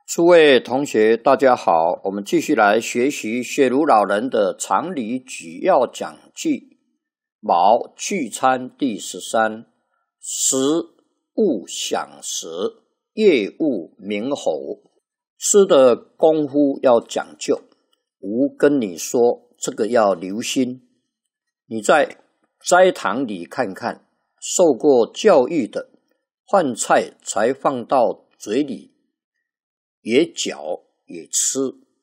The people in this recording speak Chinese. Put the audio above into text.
诸位同学，大家好，我们继续来学习雪如老人的常理举要讲记，卯聚餐第13，时勿享食，夜勿鸣吼。吃的功夫要讲究，吾跟你说，这个要留心。你在斋堂里看看，受过教育的，饭菜才放到嘴里也嚼也吃，